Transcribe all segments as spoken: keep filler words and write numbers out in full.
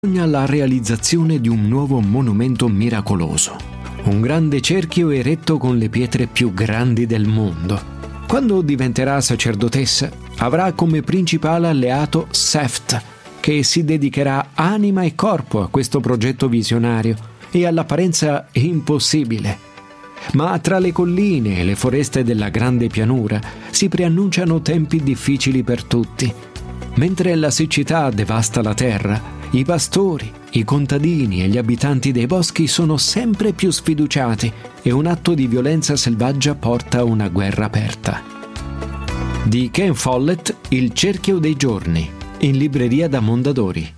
sogna la realizzazione di un nuovo monumento miracoloso, un grande cerchio eretto con le pietre più grandi del mondo. Quando diventerà sacerdotessa, avrà come principale alleato Seth, che si dedicherà anima e corpo a questo progetto visionario e all'apparenza impossibile. Ma tra le colline e le foreste della grande pianura si preannunciano tempi difficili per tutti. Mentre la siccità devasta la terra, i pastori, i contadini e gli abitanti dei boschi sono sempre più sfiduciati e un atto di violenza selvaggia porta a una guerra aperta. Di Ken Follett, Il cerchio dei giorni, in libreria da Mondadori.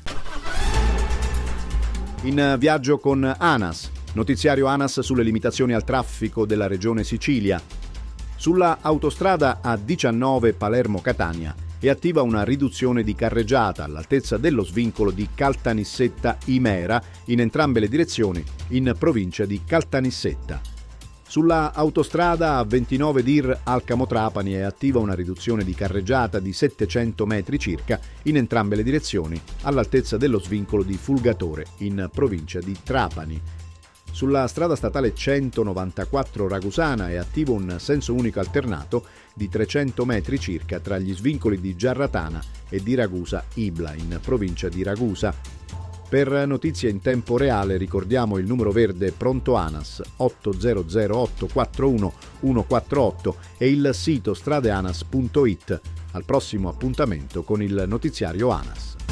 In viaggio con ANAS, notiziario ANAS sulle limitazioni al traffico della regione Sicilia. Sulla autostrada A diciannove Palermo-Catania è attiva una riduzione di carreggiata all'altezza dello svincolo di Caltanissetta-Imera in entrambe le direzioni in provincia di Caltanissetta. Sulla autostrada A ventinove Dir Alcamo-Trapani è attiva una riduzione di carreggiata di settecento metri circa in entrambe le direzioni all'altezza dello svincolo di Fulgatore in provincia di Trapani. Sulla strada statale centonovantaquattro Ragusana è attivo un senso unico alternato di trecento metri circa tra gli svincoli di Giarratana e di Ragusa Ibla in provincia di Ragusa. Per notizie in tempo reale ricordiamo il numero verde Pronto ANAS otto zero zero otto quattro uno uno quattro otto e il sito stradeanas punto it. Al prossimo appuntamento con il notiziario ANAS.